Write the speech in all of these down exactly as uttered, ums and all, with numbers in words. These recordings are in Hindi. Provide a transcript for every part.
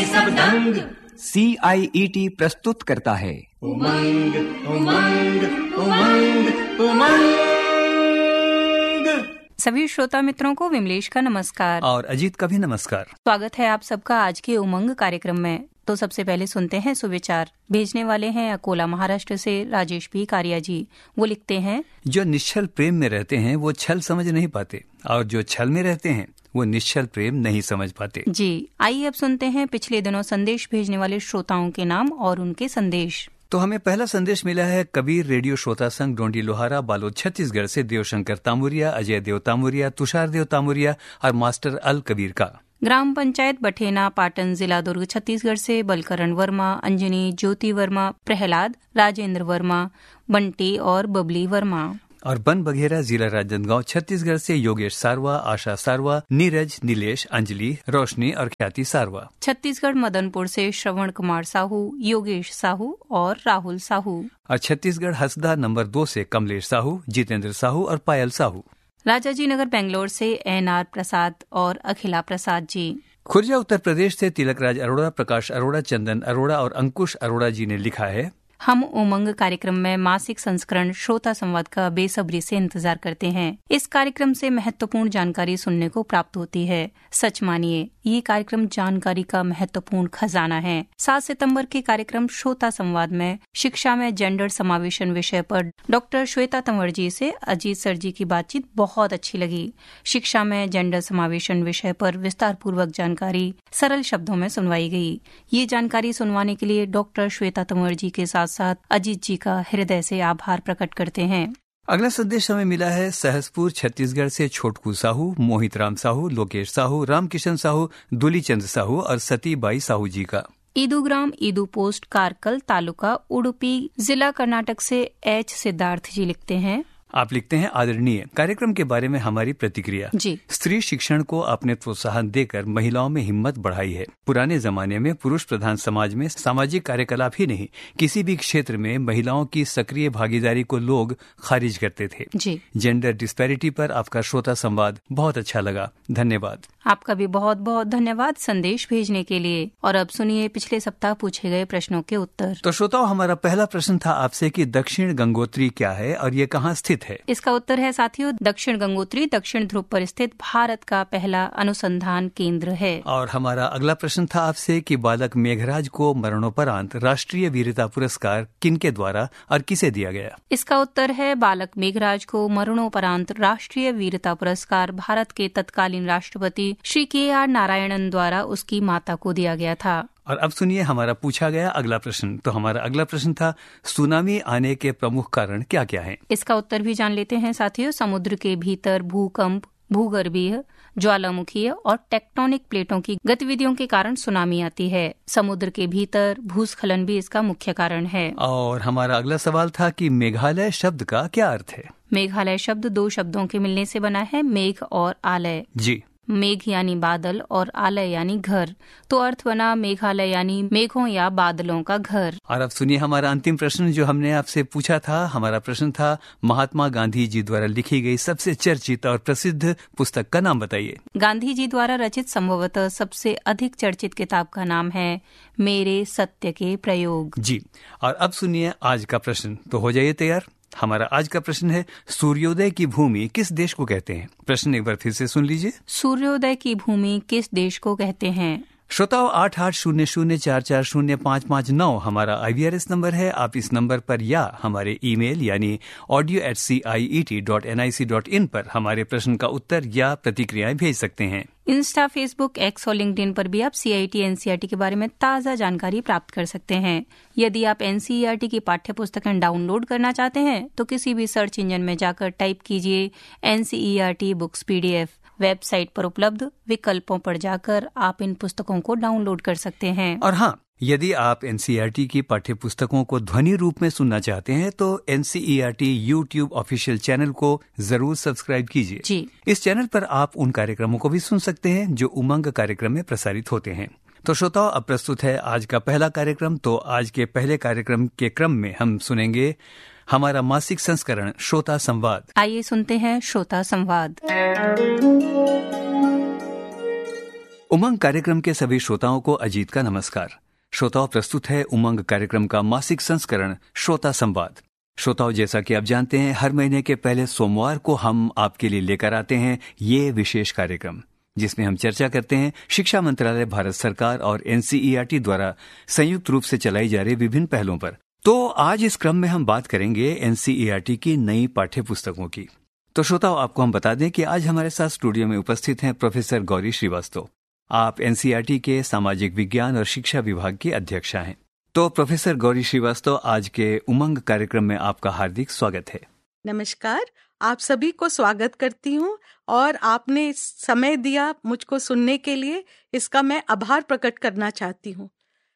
सब दंग। सी आई ई टी प्रस्तुत करता है उमंग उमंग उमंग उमंग। सभी श्रोता मित्रों को विमलेश का नमस्कार और अजीत का भी नमस्कार। स्वागत है आप सबका आज के उमंग कार्यक्रम में। तो सबसे पहले सुनते हैं सुविचार। भेजने वाले हैं अकोला महाराष्ट्र से राजेश पी कारिया जी। वो लिखते हैं, जो निश्चल प्रेम में रहते हैं वो छल समझ नहीं पाते, और जो छल में रहते हैं वो निश्चल प्रेम नहीं समझ पाते। जी आइए अब सुनते हैं पिछले दिनों संदेश भेजने वाले श्रोताओं के नाम और उनके संदेश। तो हमें पहला संदेश मिला है कबीर रेडियो श्रोता संघ डोंडी लोहारा बालोद छत्तीसगढ़ से देवशंकर तामुरिया, अजय देव तामुरिया, तुषार देव तामुरिया और मास्टर अल कबीर का। ग्राम पंचायत बठेना पाटन जिला दुर्ग छत्तीसगढ़ से बलकरण वर्मा, अंजनी, ज्योति वर्मा, प्रहलाद, राजेंद्र वर्मा, बंटी और बबली वर्मा। और बन बघेरा जिला राजनांदगांव छत्तीसगढ़ से योगेश सारवा, आशा सारवा, नीरज, नीलेश, अंजलि, रोशनी और ख्याति सारवा। छत्तीसगढ़ मदनपुर से श्रवण कुमार साहू, योगेश साहू और राहुल साहू। और छत्तीसगढ़ हसदा नंबर दो से कमलेश साहू, जितेंद्र साहू और पायल साहू। राजाजी नगर बेंगलोर से एन आर प्रसाद और अखिला प्रसाद जी। खुर्जा उत्तर प्रदेश से तिलकराज अरोड़ा, प्रकाश अरोड़ा, चंदन अरोड़ा और अंकुश अरोड़ा जी ने लिखा है, हम उमंग कार्यक्रम में मासिक संस्करण श्रोता संवाद का बेसब्री से इंतजार करते हैं। इस कार्यक्रम से महत्वपूर्ण जानकारी सुनने को प्राप्त होती है। सच मानिए ये कार्यक्रम जानकारी का महत्वपूर्ण खजाना है। सात सितंबर के कार्यक्रम श्रोता संवाद में शिक्षा में जेंडर समावेशन विषय पर डॉक्टर श्वेता तंवर जी से अजीत सर जी की बातचीत बहुत अच्छी लगी। शिक्षा में जेंडर समावेशन विषय पर विस्तार पूर्वक जानकारी सरल शब्दों में सुनवाई गई। ये जानकारी सुनवाने के लिए डॉक्टर श्वेता तंवर जी के साथ साथ अजीत जी का हृदय से आभार प्रकट करते हैं। अगला संदेश हमें मिला है सहसपुर छत्तीसगढ़ से छोटकू साहू, मोहित राम साहू, लोकेश साहू, रामकिशन साहू, दुलीचंद साहू और सतीबाई साहू जी का। ईदू ग्राम ईदू पोस्ट कारकल तालुका उडुपी जिला कर्नाटक से एच सिद्धार्थ जी लिखते हैं, आप लिखते हैं, आदरणीय कार्यक्रम के बारे में हमारी प्रतिक्रिया। जी स्त्री शिक्षण को अपने प्रोत्साहन देकर महिलाओं में हिम्मत बढ़ाई है। पुराने जमाने में पुरुष प्रधान समाज में सामाजिक कार्यकलाप ही नहीं, किसी भी क्षेत्र में महिलाओं की सक्रिय भागीदारी को लोग खारिज करते थे। जी जेंडर डिस्पैरिटी पर आपका श्रोता संवाद बहुत अच्छा लगा, धन्यवाद। आपका भी बहुत बहुत धन्यवाद संदेश भेजने के लिए। और अब सुनिए पिछले सप्ताह पूछे गए प्रश्नों के उत्तर। तो श्रोताओं, हमारा पहला प्रश्न था आपसे कि दक्षिण गंगोत्री क्या है और ये कहाँ स्थित है। इसका उत्तर है साथियों, दक्षिण गंगोत्री दक्षिण ध्रुव पर स्थित भारत का पहला अनुसंधान केंद्र है। और हमारा अगला प्रश्न था आपसे कि बालक मेघराज को मरणोपरांत राष्ट्रीय वीरता पुरस्कार किनके द्वारा और किसे दिया गया। इसका उत्तर है बालक मेघराज को मरणोपरांत राष्ट्रीय वीरता पुरस्कार भारत के तत्कालीन राष्ट्रपति श्री के आर नारायणन द्वारा उसकी माता को दिया गया था। और अब सुनिए हमारा पूछा गया अगला प्रश्न। तो हमारा अगला प्रश्न था, सुनामी आने के प्रमुख कारण क्या क्या हैं। इसका उत्तर भी जान लेते हैं साथियों। समुद्र के भीतर भूकंप, भूगर्भीय, ज्वालामुखीय और टेक्टोनिक प्लेटों की गतिविधियों के कारण सुनामी आती है। समुद्र के भीतर भूस्खलन भी इसका मुख्य कारण है। और हमारा अगला सवाल था कि मेघालय शब्द का क्या अर्थ है। मेघालय शब्द दो शब्दों के मिलने से बना है, मेघ और आलय। जी, मेघ यानी बादल और आलय यानी घर, तो अर्थ बना मेघालय यानी मेघों या बादलों का घर। और अब सुनिए हमारा अंतिम प्रश्न जो हमने आपसे पूछा था। हमारा प्रश्न था, महात्मा गांधी जी द्वारा लिखी गई सबसे चर्चित और प्रसिद्ध पुस्तक का नाम बताइए। गांधी जी द्वारा रचित संभवतः सबसे अधिक चर्चित किताब का नाम है मेरे सत्य के प्रयोग। जी, और अब सुनिए आज का प्रश्न। तो हो जाइए तैयार। हमारा आज का प्रश्न है, सूर्योदय की भूमि किस देश को कहते हैं। प्रश्न एक बार फिर से सुन लीजिए। सूर्योदय की भूमि किस देश को कहते हैं। श्रोताओ, आठ आठ शून्य शून्य चार चार शून्य पाँच पाँच नौ हमारा आई वी आर एस नंबर है। आप इस नंबर पर या हमारे ईमेल यानी audio eight C I E T dot N I C dot in पर हमारे प्रश्न का उत्तर या प्रतिक्रियाएं भेज सकते हैं। इंस्टा, फेसबुक, एक्स और लिंक्डइन पर भी आप सी I T N C E R T के बारे में ताज़ा जानकारी प्राप्त कर सकते हैं। यदि आप N C E R T की पाठ्य पुस्तकें डाउनलोड करना चाहते हैं तो किसी भी सर्च इंजन में जाकर टाइप कीजिए N C E R T books P D F. Website पर उपलब्ध विकल्पों पर जाकर आप इन पुस्तकों को डाउनलोड कर सकते हैं। और हाँ, यदि आप N C E R T की पाठ्य पुस्तकों को ध्वनि रूप में सुनना चाहते हैं तो N C E R T YouTube official channel को जरूर सब्सक्राइब कीजिए। जी, इस चैनल पर आप उन कार्यक्रमों को भी सुन सकते हैं जो उमंग कार्यक्रम में प्रसारित होते हैं। तो श्रोताओं, अब प्रस्तुत है आज का पहला कार्यक्रम। तो आज के पहले कार्यक्रम के क्रम में हम सुनेंगे हमारा मासिक संस्करण श्रोता संवाद। आइए सुनते हैं श्रोता संवाद। उमंग कार्यक्रम के सभी श्रोताओं को अजीत का नमस्कार। श्रोताओं, प्रस्तुत है उमंग कार्यक्रम का मासिक संस्करण श्रोता संवाद। श्रोताओं, जैसा कि आप जानते हैं, हर महीने के पहले सोमवार को हम आपके लिए लेकर आते हैं ये विशेष कार्यक्रम, जिसमें हम चर्चा करते हैं शिक्षा मंत्रालय, भारत सरकार और एनसीईआरटी द्वारा संयुक्त रूप से चलाई जा रही विभिन्न पहलों पर। तो आज इस क्रम में हम बात करेंगे एनसीईआरटी की नई पाठ्य पुस्तकों की। तो श्रोताओं, आपको हम बता दें कि आज हमारे साथ स्टूडियो में उपस्थित हैं प्रोफेसर गौरी श्रीवास्तव। आप एनसीईआरटी के सामाजिक विज्ञान और शिक्षा विभाग की अध्यक्षा हैं। तो प्रोफेसर गौरी श्रीवास्तव, आज के उमंग कार्यक्रम में आपका हार्दिक स्वागत है। नमस्कार, आप सभी को स्वागत करती हूँ और आपने समय दिया मुझको सुनने के लिए, इसका मैं आभार प्रकट करना चाहती हूँ।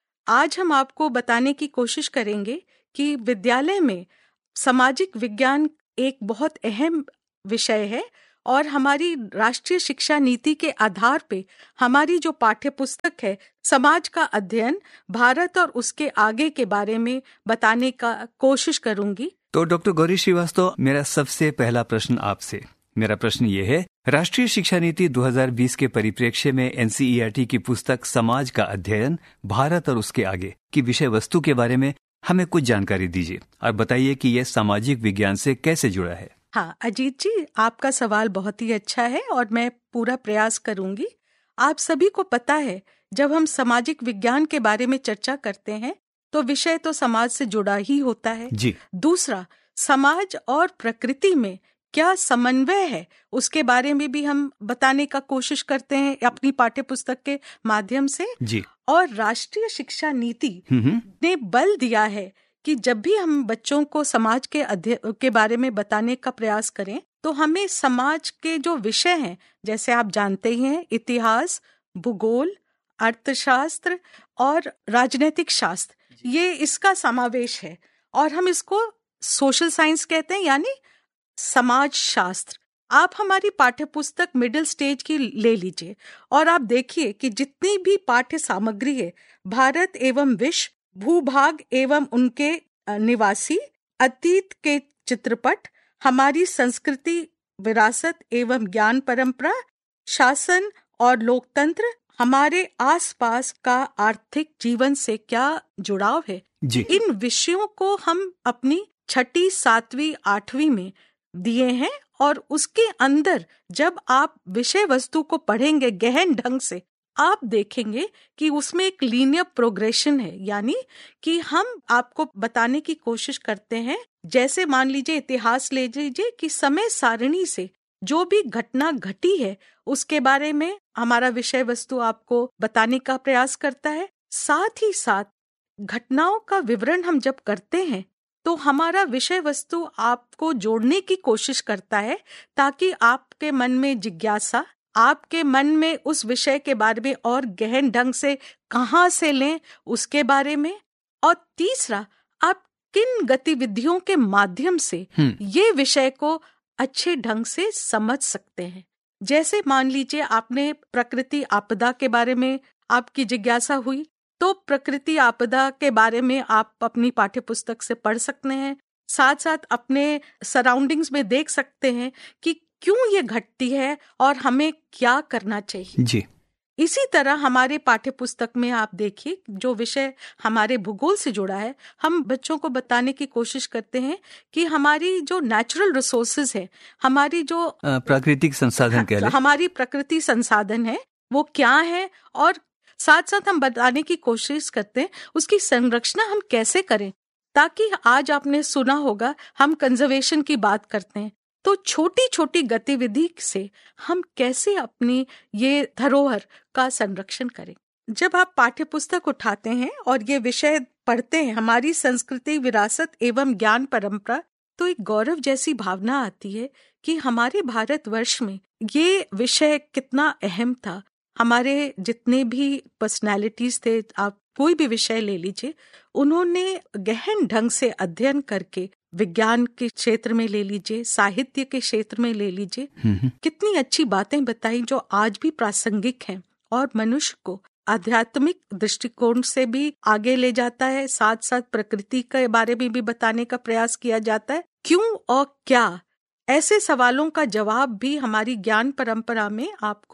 आज हम आपको बताने की कोशिश करेंगे कि विद्यालय में सामाजिक विज्ञान एक बहुत अहम विषय है और हमारी राष्ट्रीय शिक्षा नीति के आधार पे हमारी जो पाठ्य पुस्तक है समाज का अध्ययन, भारत और उसके आगे के बारे में बताने का कोशिश करूंगी। तो डॉक्टर गौरी श्रीवास्तव, मेरा सबसे पहला प्रश्न आपसे मेरा प्रश्न ये है, राष्ट्रीय शिक्षा नीति दो हज़ार बीस के परिप्रेक्ष्य में एनसीईआरटी की पुस्तक समाज का अध्ययन, भारत और उसके आगे की विषय वस्तु के बारे में हमें कुछ जानकारी दीजिए और बताइए कि यह सामाजिक विज्ञान से कैसे जुड़ा है। हाँ अजीत जी, आपका सवाल बहुत ही अच्छा है और मैं पूरा प्रयास करूंगी। आप सभी को पता है, जब हम सामाजिक विज्ञान के बारे में चर्चा करते हैं तो विषय तो समाज से जुड़ा ही होता है जी। दूसरा, समाज और प्रकृति में क्या समन्वय है उसके बारे में भी हम बताने का कोशिश करते हैं अपनी पाठ्य पुस्तक के माध्यम से जी। और राष्ट्रीय शिक्षा नीति ने बल दिया है कि जब भी हम बच्चों को समाज के अध्ययन के बारे में बताने का प्रयास करें तो हमें समाज के जो विषय हैं, जैसे आप जानते ही हैं, इतिहास, भूगोल, अर्थशास्त्र और राजनीतिक शास्त्र, ये इसका समावेश है और हम इसको सोशल साइंस कहते हैं, यानी समाज शास्त्र। आप हमारी पाठ्य पुस्तक मिडिल स्टेज की ले लीजिए और आप देखिए कि जितनी भी पाठ्य सामग्री है, भारत एवं विश्व, भूभाग एवं उनके निवासी, अतीत के चित्रपट, हमारी संस्कृति, विरासत एवं ज्ञान परंपरा, शासन और लोकतंत्र, हमारे आसपास का आर्थिक जीवन से क्या जुड़ाव है जी। इन विषयों को हम अपनी छठी, सातवीं, आठवीं में दिए हैं और उसके अंदर जब आप विषय वस्तु को पढ़ेंगे गहन ढंग से, आप देखेंगे कि उसमें एक लीनियर प्रोग्रेशन है, यानी कि हम आपको बताने की कोशिश करते हैं। जैसे मान लीजिए इतिहास ले लीजिए कि समय सारणी से जो भी घटना घटी है उसके बारे में हमारा विषय वस्तु आपको बताने का प्रयास करता है। साथ ही साथ घटनाओं का विवरण हम जब करते हैं तो हमारा विषय वस्तु आपको जोड़ने की कोशिश करता है ताकि आपके मन में जिज्ञासा, आपके मन में उस विषय के बारे में और गहन ढंग से कहाँ से लें उसके बारे में, और तीसरा, आप किन गतिविधियों के माध्यम से ये विषय को अच्छे ढंग से समझ सकते हैं। जैसे मान लीजिए आपने प्रकृति आपदा के बारे में आपकी जिज्ञासा हुई, तो प्रकृति आपदा के बारे में आप अपनी पाठ्य पुस्तक से पढ़ सकते हैं। साथ साथ अपने सराउंडिंग्स में देख सकते हैं कि क्यों ये घटती है और हमें क्या करना चाहिए जी। इसी तरह हमारे पाठ्य पुस्तक में आप देखिए जो विषय हमारे भूगोल से जुड़ा है, हम बच्चों को बताने की कोशिश करते हैं कि हमारी जो नेचुरल रिसोर्सेज है, हमारी जो प्राकृतिक संसाधन कह लें, हमारी प्रकृति संसाधन है वो क्या है, और साथ साथ हम बताने की कोशिश करते हैं उसकी संरक्षण हम कैसे करें, ताकि आज आपने सुना होगा हम कंजर्वेशन की बात करते हैं, तो छोटी छोटी गतिविधि से हम कैसे अपनी ये धरोहर का संरक्षण करें। जब आप पाठ्य पुस्तक उठाते हैं और ये विषय पढ़ते हैं, हमारी संस्कृति, विरासत एवं ज्ञान परंपरा, तो एक गौरव जैसी भावना आती है कि हमारे भारतवर्ष में ये विषय कितना अहम था। हमारे जितने भी पर्सनालिटीज थे, आप कोई भी विषय ले लीजिए, उन्होंने गहन ढंग से अध्ययन करके विज्ञान के क्षेत्र में ले लीजिए, साहित्य के क्षेत्र में ले लीजिए, कितनी अच्छी बातें बताई जो आज भी प्रासंगिक हैं और मनुष्य को आध्यात्मिक दृष्टिकोण से भी आगे ले जाता है। साथ साथ प्रकृति के बारे में भी बताने का प्रयास किया जाता है। क्यों और क्या, ऐसे सवालों का जवाब भी हमारी ज्ञान परंपरा में आपको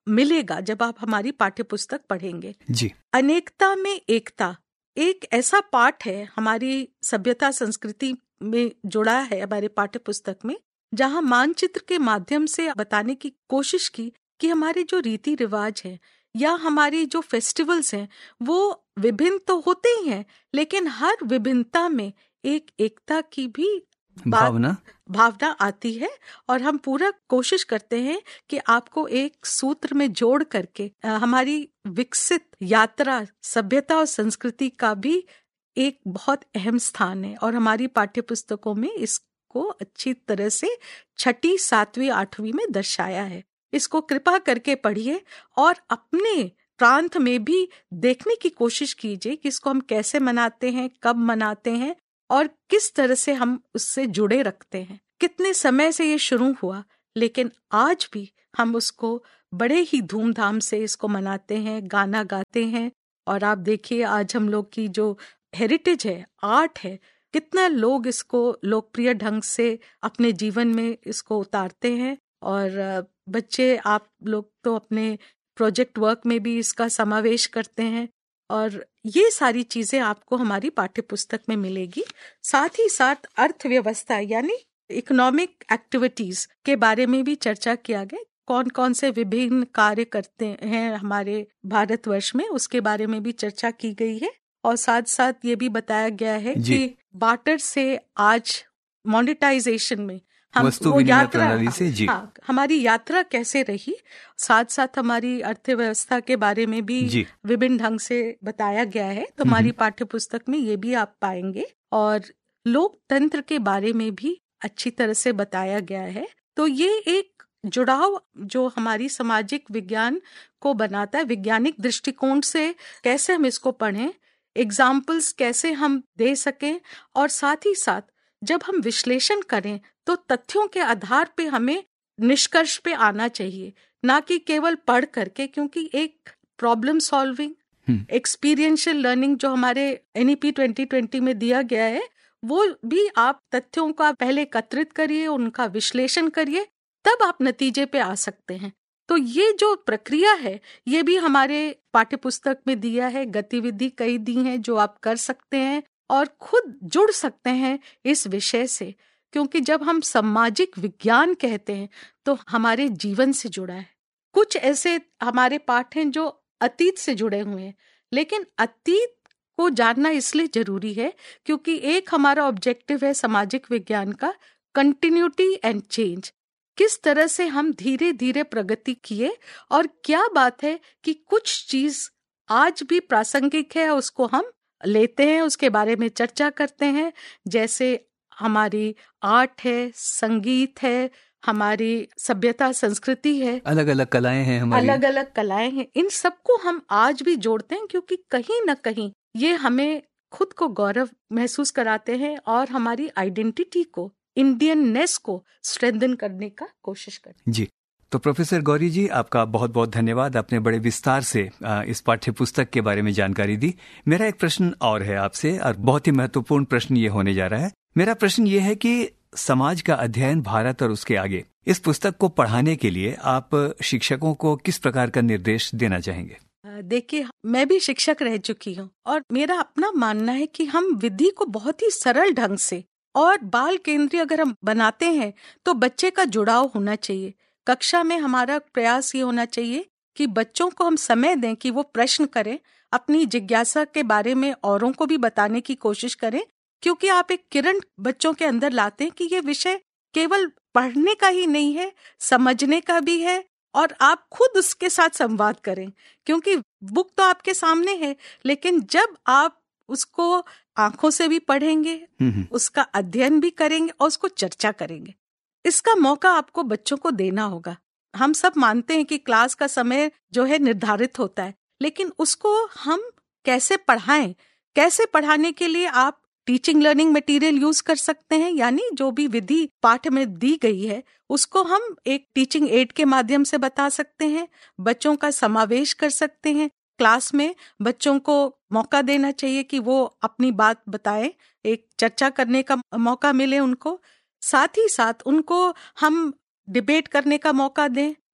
मिलेगा जब आप हमारी पाठ्य पुस्तक पढ़ेंगे। जी। अनेकता में एकता एक ऐसा पाठ है हमारी सभ्यता संस्कृति में जुड़ा है हमारे पाठ्य पुस्तक में, जहां मानचित्र के माध्यम से बताने की कोशिश की कि हमारे जो रीति रिवाज है या हमारी जो फेस्टिवल्स हैं वो विभिन्न तो होते ही हैं, लेकिन हर विभिन्नता में एक एकता की भी भावना भावना आती है। और हम पूरा कोशिश करते हैं कि आपको एक सूत्र में जोड़ करके हमारी विकसित यात्रा सभ्यता और संस्कृति का भी एक बहुत अहम स्थान है। और हमारी पाठ्य पुस्तकों में इसको अच्छी तरह से छठी सातवीं आठवीं में दर्शाया है। इसको कृपा करके पढ़िए और अपने प्रांत में भी देखने की कोशिश कीजिए कि इसको हम कैसे मनाते हैं, कब मनाते हैं और किस तरह से हम उससे जुड़े रखते हैं। कितने समय से ये शुरू हुआ, लेकिन आज भी हम उसको बड़े ही धूमधाम से इसको मनाते हैं, गाना गाते हैं। और आप देखिए आज हम लोग की जो हेरिटेज है, आर्ट है, कितना लोग इसको लोकप्रिय ढंग से अपने जीवन में इसको उतारते हैं। और बच्चे आप लोग तो अपने प्रोजेक्ट वर्क में भी इसका समावेश करते हैं और ये सारी चीजें आपको हमारी पाठ्य पुस्तक में मिलेगी। साथ ही साथ अर्थव्यवस्था यानी इकोनॉमिक एक्टिविटीज के बारे में भी चर्चा किया गया। कौन कौन से विभिन्न कार्य करते हैं हमारे भारतवर्ष में, उसके बारे में भी चर्चा की गई है। और साथ साथ ये भी बताया गया है कि बार्टर से आज मोनेटाइजेशन में हम वो यात्रा से जी। हाँ, हमारी यात्रा कैसे रही। साथ साथ हमारी अर्थव्यवस्था के बारे में भी विभिन्न ढंग से बताया गया है, तो हमारी पाठ्य पुस्तक में ये भी आप पाएंगे। और लोकतंत्र के बारे में भी अच्छी तरह से बताया गया है। तो ये एक जुड़ाव जो हमारी सामाजिक विज्ञान को बनाता है, वैज्ञानिक दृष्टिकोण से कैसे हम इसको पढ़ें, एग्जाम्पल्स कैसे हम दे सकें, और साथ ही साथ जब हम विश्लेषण करें तो तथ्यों के आधार पे हमें निष्कर्ष पे आना चाहिए, ना कि केवल पढ़ करके। क्योंकि एक प्रॉब्लम सॉल्विंग एक्सपीरियंशियल लर्निंग जो हमारे N E P twenty twenty में दिया गया है, वो भी आप तथ्यों का पहले एकत्रित करिए, उनका विश्लेषण करिए, तब आप नतीजे पे आ सकते हैं। तो ये जो प्रक्रिया है ये भी हमारे पाठ्य पुस्तक में दिया है। गतिविधि कई दी हैं जो आप कर सकते हैं और खुद जुड़ सकते हैं इस विषय से। क्योंकि जब हम सामाजिक विज्ञान कहते हैं तो हमारे जीवन से जुड़ा है। कुछ ऐसे हमारे पाठ हैं जो अतीत से जुड़े हुए हैं, लेकिन अतीत को जानना इसलिए जरूरी है क्योंकि एक हमारा ऑब्जेक्टिव है सामाजिक विज्ञान का कंटिन्यूटी एंड चेंज। किस तरह से हम धीरे धीरे प्रगति किए और क्या बात है कि कुछ चीज आज भी प्रासंगिक है, उसको हम लेते हैं, उसके बारे में चर्चा करते हैं। जैसे हमारी आर्ट है, संगीत है, हमारी सभ्यता संस्कृति है, अलग अलग कलाएं हैं हमारी अलग अलग कलाएं हैं इन सबको हम आज भी जोड़ते हैं क्योंकि कहीं ना कहीं ये हमें खुद को गौरव महसूस कराते हैं और हमारी आइडेंटिटी को, इंडियननेस को स्ट्रेंथन करने का कोशिश करते हैं। जी, तो प्रोफेसर गौरी जी, आपका बहुत बहुत धन्यवाद। आपने बड़े विस्तार से इस पाठ्य पुस्तक के बारे में जानकारी दी। मेरा एक प्रश्न और है आपसे, और बहुत ही महत्वपूर्ण प्रश्न ये होने जा रहा है। मेरा प्रश्न ये है कि समाज का अध्ययन भारत और उसके आगे, इस पुस्तक को पढ़ाने के लिए आप शिक्षकों को किस प्रकार का निर्देश देना चाहेंगे? देखिए, मैं भी शिक्षक रह चुकी हूँ और मेरा अपना मानना है कि हम विधि को बहुत ही सरल ढंग से और बाल केंद्रीय अगर हम बनाते हैं तो बच्चे का जुड़ाव होना चाहिए। कक्षा में हमारा प्रयास ये होना चाहिए कि बच्चों को हम समय दें कि वो प्रश्न करें, अपनी जिज्ञासा के बारे में औरों को भी बताने की कोशिश करें। क्योंकि आप एक किरण बच्चों के अंदर लाते हैं कि ये विषय केवल पढ़ने का ही नहीं है, समझने का भी है, और आप खुद उसके साथ संवाद करें। क्योंकि बुक तो आपके सामने है, लेकिन जब आप उसको आंखों से भी पढ़ेंगे, उसका अध्ययन भी करेंगे और उसको चर्चा करेंगे, इसका मौका आपको बच्चों को देना होगा। हम सब मानते हैं कि क्लास का समय जो है निर्धारित होता है, लेकिन उसको हम कैसे पढ़ाएं, कैसे पढ़ाने के लिए आप टीचिंग लर्निंग मटेरियल यूज कर सकते हैं। यानी जो भी विधि पाठ में दी गई है उसको हम एक टीचिंग एड के माध्यम से बता सकते हैं, बच्चों का समावेश कर सकते हैं। क्लास में बच्चों को मौका देना चाहिए कि वो अपनी बात बताएं, एक चर्चा करने का मौका मिले उनको। साथ ही साथ उनको हम डिबेट करने का मौका दें और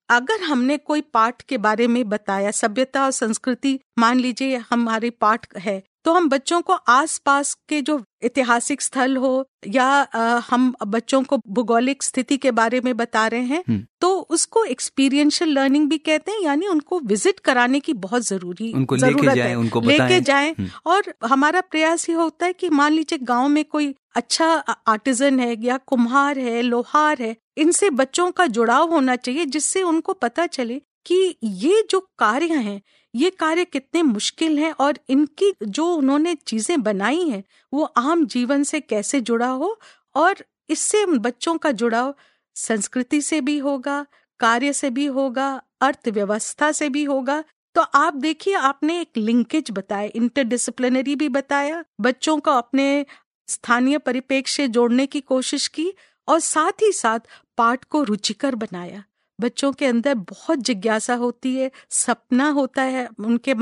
अगर हमने कोई पाठ के बारे में बताया, सभ्यता और संस्कृति मान लीजिए हमारे पाठ है, तो हम बच्चों को आसपास के जो ऐतिहासिक स्थल हो या आ, हम बच्चों को भौगोलिक स्थिति के बारे में बता रहे हैं, तो उसको एक्सपीरियंशियल लर्निंग भी कहते हैं, यानी उनको विजिट कराने की बहुत जरूरी उनको जरूरत लेके जाएं, है, उनको लेके जाएं। और हमारा प्रयास ये होता है कि मान लीजिए गांव में कोई अच्छा आर्टिजन है या कुम्हार है, लोहार है, इनसे बच्चों का जुड़ाव होना चाहिए, जिससे उनको पता चले कि ये जो कार्य हैं, ये कार्य कितने मुश्किल हैं और इनकी जो उन्होंने चीजें बनाई हैं वो आम जीवन से कैसे जुड़ा हो, और इससे बच्चों का जुड़ाव संस्कृति से भी होगा, कार्य से भी होगा, अर्थव्यवस्था से भी होगा। तो आप देखिए, आपने एक लिंकेज बताया, इंटरडिसिप्लिनरी भी बताया, बच्चों को अपने स्थानीय परिप्रेक्ष्य से जोड़ने की कोशिश की, और साथ ही साथ पाठ को रुचिकर बनाया। बच्चों के अंदर बहुत जिज्ञासा होती है, सपना होता है उनके